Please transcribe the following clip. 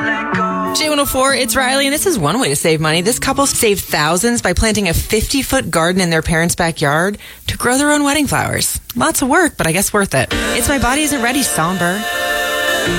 J104, it's Riley, and this is one way to save money. This couple saved thousands by planting a 50-foot garden in their parents' backyard to grow their own wedding flowers. Lots of work, but I guess worth it. It's My Body Isn't Ready somber.